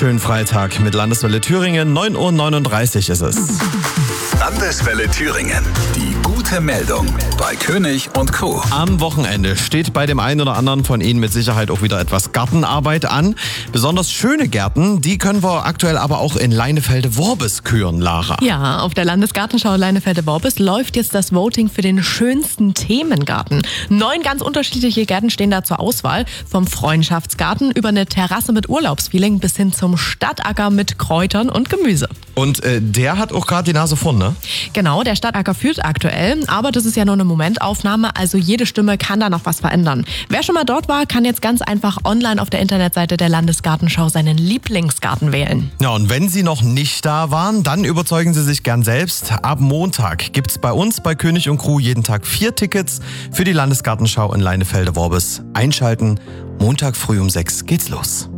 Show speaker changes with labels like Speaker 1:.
Speaker 1: wunderschönen Freitag mit Landeswelle Thüringen. 9:39 Uhr ist es.
Speaker 2: Landeswelle Thüringen. Die gute Meldung bei König und Co.
Speaker 1: Am Wochenende steht bei dem einen oder anderen von Ihnen mit Sicherheit auch wieder etwas Gartenarbeit an. Besonders schöne Gärten, die können wir aktuell aber auch in Leinefelde-Worbis küren, Lara.
Speaker 3: Ja, auf der Landesgartenschau Leinefelde-Worbis läuft jetzt das Voting für den schönsten Themengarten. 9 ganz unterschiedliche Gärten stehen da zur Auswahl. Vom Freundschaftsgarten über eine Terrasse mit Urlaubsfeeling bis hin zum Stadtacker mit Kräutern und Gemüse.
Speaker 1: Und der hat auch gerade die Nase vorn, ne?
Speaker 3: Genau, der Stadtacker führt aktuell, aber das ist ja nur eine Momentaufnahme, also jede Stimme kann da noch was verändern. Wer schon mal dort war, kann jetzt ganz einfach online auf der Internetseite der Landesgartenschau seinen Lieblingsgarten wählen.
Speaker 1: Ja, und wenn Sie noch nicht da waren, dann überzeugen Sie sich gern selbst. Ab Montag gibt's bei uns bei König und Crew jeden Tag 4 Tickets für die Landesgartenschau in Leinefelde-Worbis. Einschalten, Montag früh um 6 geht's los.